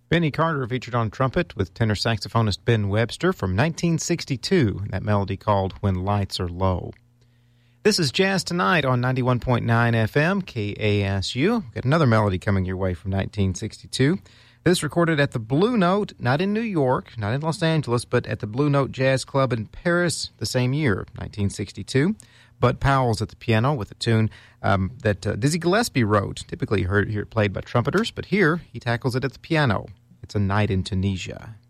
Benny Carter featured on trumpet with tenor saxophonist Ben Webster from 1962, that melody called When Lights Are Low. This is Jazz Tonight on 91.9 FM, KASU. Got another melody coming your way from 1962. This recorded at the Blue Note, not in New York, not in Los Angeles, but at the Blue Note Jazz Club in Paris the same year, 1962. Bud Powell's at the piano with a tune that Dizzy Gillespie wrote. Typically heard here played by trumpeters, but here he tackles it at the piano. It's A Night in Tunisia.